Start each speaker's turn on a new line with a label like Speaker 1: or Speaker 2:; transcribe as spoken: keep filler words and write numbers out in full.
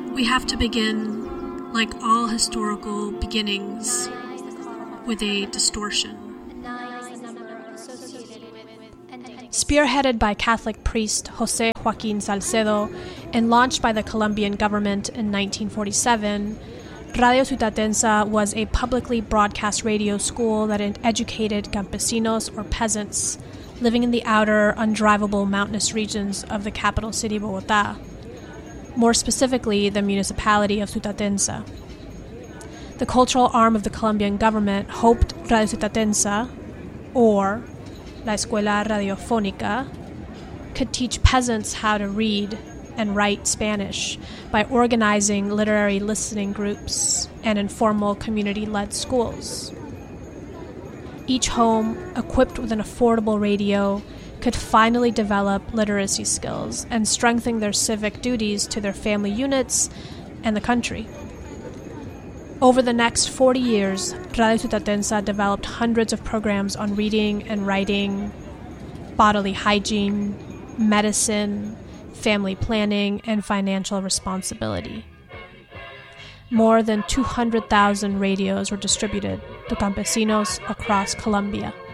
Speaker 1: We have to begin, like all historical beginnings, with a distortion.
Speaker 2: Spearheaded by Catholic priest José Joaquín Salcedo and launched by the Colombian government in nineteen forty-seven, Radio Sutatensa was a publicly broadcast radio school that educated campesinos or peasants living in the outer, undrivable mountainous regions of the capital city, Bogotá, more specifically the municipality of Sutatensa. The cultural arm of the Colombian government hoped Radio Sutatensa, or La Escuela Radiofónica, could teach peasants how to read and write Spanish by organizing literary listening groups and informal community-led schools. Each home, equipped with an affordable radio, could finally develop literacy skills and strengthen their civic duties to their family units and the country. Over the next forty years, Radio Sutatensa developed hundreds of programs on reading and writing, bodily hygiene, medicine, family planning, and financial responsibility. More than two hundred thousand radios were distributed to campesinos across Colombia.